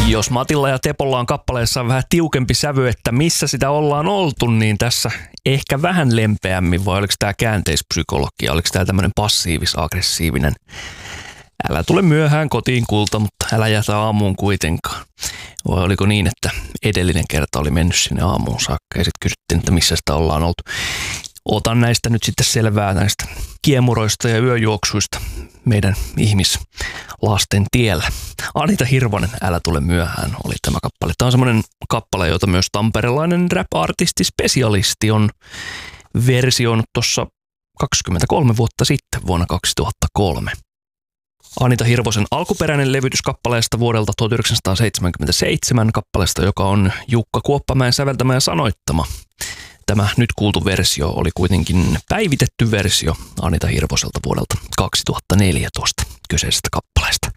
Jos Matilla ja Tepolla on kappaleessa vähän tiukempi sävy, että missä sitä ollaan oltu, niin tässä ehkä vähän lempeämmin, vai oliko tämä käänteispsykologia, oliko tämä tämmöinen passiivis-aggressiivinen? Älä tule myöhään kotiin kulta, mutta älä jätä aamuun kuitenkaan. Vai oliko niin, että edellinen kerta oli mennyt sinne aamuun saakka ja sitten kysyttiin, että missä sitä ollaan oltu. Otan näistä nyt sitten selvää näistä kiemuroista ja yöjuoksuista meidän ihmislasten tiellä. Anita Hirvonen, Älä tule myöhään, oli tämä kappale. Tämä on semmoinen kappale, jota myös tamperelainen rap-artisti Specialisti on versioinut tuossa 23 vuotta sitten, vuonna 2003. Anita Hirvosen alkuperäinen levytys kappaleesta vuodelta 1977, kappaleesta, joka on Jukka Kuoppamäen säveltämä ja sanoittama. Tämä nyt kuultu versio oli kuitenkin päivitetty versio Anita Hirvoselta vuodelta 2014 kyseisestä kappaleesta.